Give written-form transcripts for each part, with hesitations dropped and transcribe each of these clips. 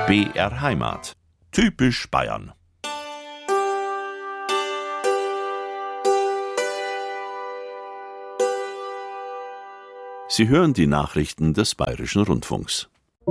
BR Heimat. Typisch Bayern. Sie hören die Nachrichten des Bayerischen Rundfunks.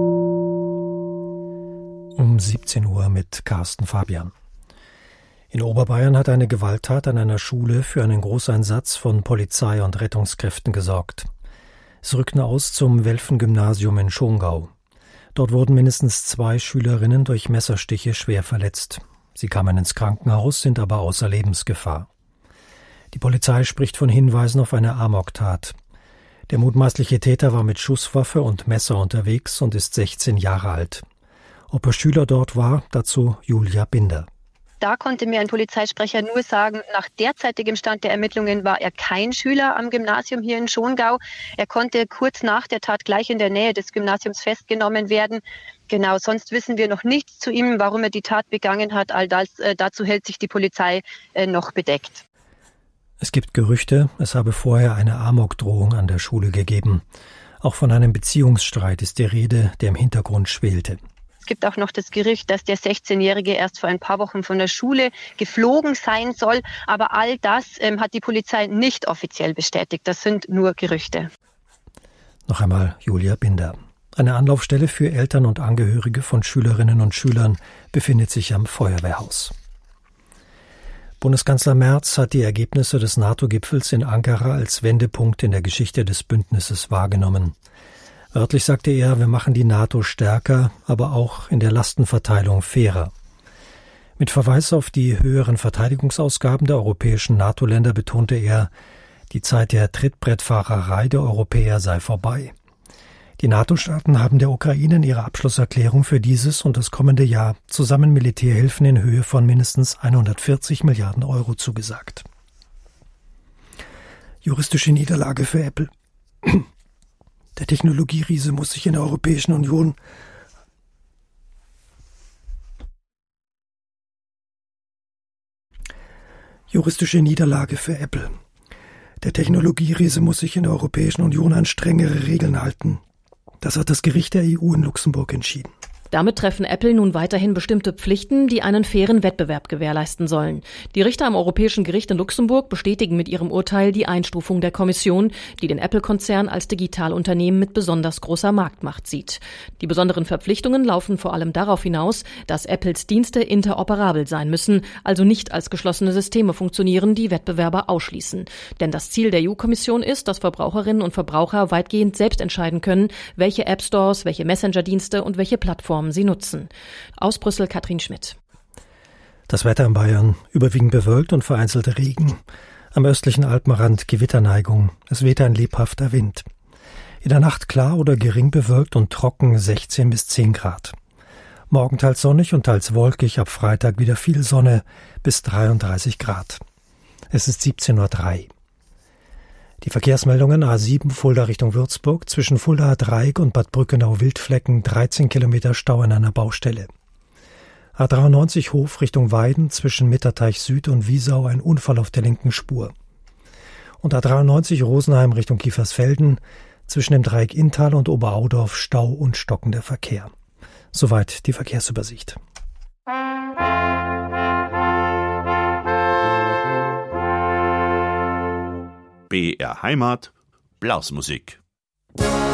Um 17 Uhr mit Carsten Fabian. In Oberbayern hat eine Gewalttat an einer Schule für einen Großeinsatz von Polizei und Rettungskräften gesorgt. Es rückten aus zum Welfen-Gymnasium in Schongau. Dort wurden mindestens 2 Schülerinnen durch Messerstiche schwer verletzt. Sie kamen ins Krankenhaus, sind aber außer Lebensgefahr. Die Polizei spricht von Hinweisen auf eine Amoktat. Der mutmaßliche Täter war mit Schusswaffe und Messer unterwegs und ist 16 Jahre alt. Ob er Schüler dort war, dazu Julia Binder. Da konnte mir ein Polizeisprecher nur sagen, nach derzeitigem Stand der Ermittlungen war er kein Schüler am Gymnasium hier in Schongau. Er konnte kurz nach der Tat gleich in der Nähe des Gymnasiums festgenommen werden. Genau, sonst wissen wir noch nichts zu ihm, warum er die Tat begangen hat. All das, dazu hält sich die Polizei noch bedeckt. Es gibt Gerüchte, es habe vorher eine Amokdrohung an der Schule gegeben. Auch von einem Beziehungsstreit ist die Rede, der im Hintergrund schwelte. Es gibt auch noch das Gerücht, dass der 16-Jährige erst vor ein paar Wochen von der Schule geflogen sein soll. Aber all das hat die Polizei nicht offiziell bestätigt. Das sind nur Gerüchte. Noch einmal Julia Binder. Eine Anlaufstelle für Eltern und Angehörige von Schülerinnen und Schülern befindet sich am Feuerwehrhaus. Bundeskanzler Merz hat die Ergebnisse des NATO-Gipfels in Ankara als Wendepunkt in der Geschichte des Bündnisses wahrgenommen. Wörtlich sagte er, wir machen die NATO stärker, aber auch in der Lastenverteilung fairer. Mit Verweis auf die höheren Verteidigungsausgaben der europäischen NATO-Länder betonte er, die Zeit der Trittbrettfahrerei der Europäer sei vorbei. Die NATO-Staaten haben der Ukraine in ihrer Abschlusserklärung für dieses und das kommende Jahr zusammen Militärhilfen in Höhe von mindestens 140 Milliarden Euro zugesagt. Juristische Niederlage für Apple. Der Technologieriese muss sich in der Europäischen Union Juristische Niederlage für Apple. Der Technologieriese muss sich in der Europäischen Union an strengere Regeln halten. Das hat das Gericht der EU in Luxemburg entschieden. Damit treffen Apple nun weiterhin bestimmte Pflichten, die einen fairen Wettbewerb gewährleisten sollen. Die Richter am Europäischen Gericht in Luxemburg bestätigen mit ihrem Urteil die Einstufung der Kommission, die den Apple-Konzern als Digitalunternehmen mit besonders großer Marktmacht sieht. Die besonderen Verpflichtungen laufen vor allem darauf hinaus, dass Apples Dienste interoperabel sein müssen, also nicht als geschlossene Systeme funktionieren, die Wettbewerber ausschließen. Denn das Ziel der EU-Kommission ist, dass Verbraucherinnen und Verbraucher weitgehend selbst entscheiden können, welche App-Stores, welche Messenger-Dienste und welche Plattformen sie nutzen. Aus Brüssel Katrin Schmidt. Das Wetter in Bayern überwiegend bewölkt und vereinzelte Regen. Am östlichen Alpenrand Gewitterneigung. Es weht ein lebhafter Wind. In der Nacht klar oder gering bewölkt und trocken 16 bis 10 Grad. Morgen teils sonnig und teils wolkig, ab Freitag wieder viel Sonne bis 33 Grad. Es ist 17:03 Uhr. Die Verkehrsmeldungen A7 Fulda Richtung Würzburg, zwischen Fuldaer Dreieck und Bad Brückenau-Wildflecken 13 Kilometer Stau an einer Baustelle. A93 Hof Richtung Weiden, zwischen Mitterteich Süd und Wiesau ein Unfall auf der linken Spur. Und A93 Rosenheim Richtung Kiefersfelden, zwischen dem Dreieck Inntal und Oberaudorf Stau und stockender Verkehr. Soweit die Verkehrsübersicht. BR Heimat, Blasmusik.